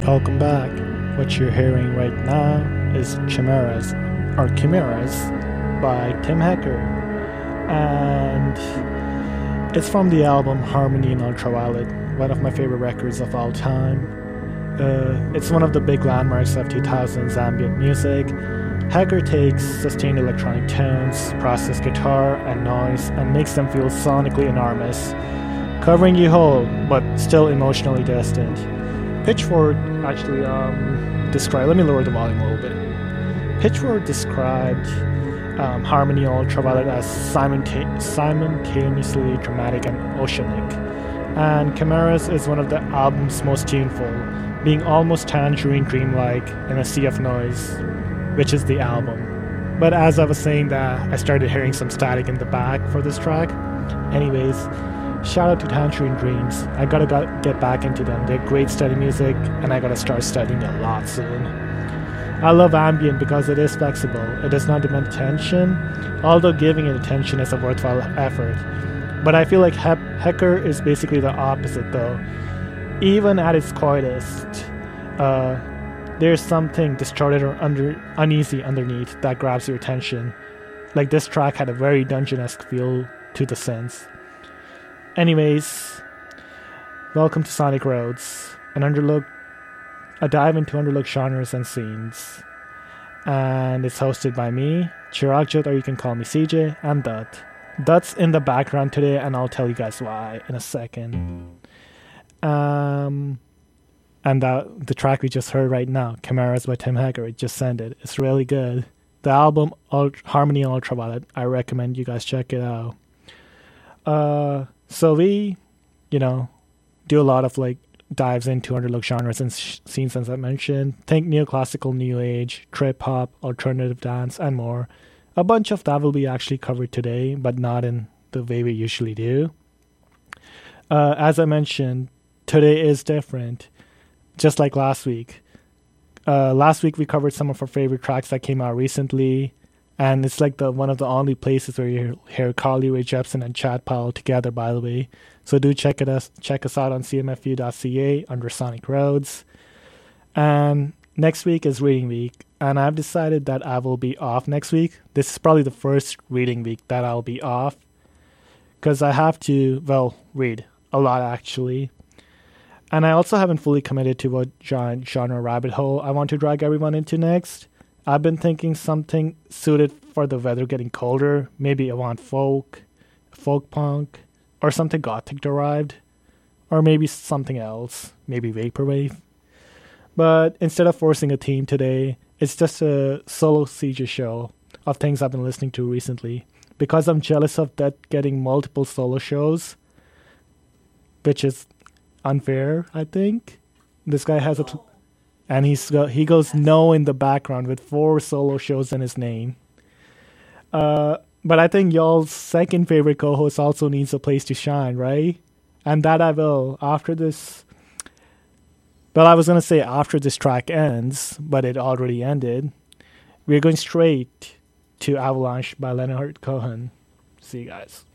Welcome back. What you're hearing right now is Chimeras by Tim Hecker, and it's from the album Harmony in Ultraviolet, one of my favorite records of all time. It's one of the big landmarks of 2000s ambient music. Hecker takes sustained electronic tones, processed guitar and noise, and makes them feel sonically enormous, covering you whole, but still emotionally distant. Pitchfork actually described, let me lower the volume a little bit. Pitchfork described Harmony Ultraviolet as simultaneously dramatic and oceanic. And Chimeras is one of the album's most tuneful, being almost tangerine dreamlike in a sea of noise, which is the album. But as I was saying that, I started hearing some static in the back for this track. Anyways, shout out to Tangerine Dreams. I gotta get back into them. They're great study music, and I gotta start studying a lot soon. I love ambient because it is flexible. It does not demand attention, although giving it attention is a worthwhile effort. But I feel like Hecker is basically the opposite though. Even at its quietest, there's something distorted or uneasy underneath that grabs your attention. Like this track had a very dungeon-esque feel to the synths. Anyways, welcome to Sonic Roads, a dive into underlooked genres and scenes. And it's hosted by me, Chiragjot, or you can call me CJ, and Dutt. Dutt's in the background today, and I'll tell you guys why in a second. And the track we just heard right now, Chimeras by Tim Hecker, it just ended. It's really good. The album, Harmony Ultraviolet, I recommend you guys check it out. So we, do a lot of dives into underlooked genres and scenes, as I mentioned. Think neoclassical, new age, trip hop, alternative dance, and more. A bunch of that will be actually covered today, but not in the way we usually do. As I mentioned, today is different, just like last week. Last week we covered some of our favorite tracks that came out recently. And it's like one of the only places where you hear Carly Rae Jepsen and Chad Powell together, by the way. So do check us out on cmfu.ca under Sonic Roads. And next week is reading week. And I've decided that I will be off next week. This is probably the first reading week that I'll be off. Because I have to, read a lot actually. And I also haven't fully committed to what genre rabbit hole I want to drag everyone into next. I've been thinking something suited for the weather getting colder. Maybe I want folk punk, or something gothic derived, or maybe something else, maybe vaporwave. But instead of forcing a theme today, it's just a solo CJ show of things I've been listening to recently. Because I'm jealous of that getting multiple solo shows, which is unfair, I think. This guy has and he goes no in the background with 4 solo shows in his name. But I think y'all's second favorite co-host also needs a place to shine, right? And that I will after this. Well, I was going to say after this track ends, but it already ended. We're going straight to Avalanche by Leonard Cohen. See you guys.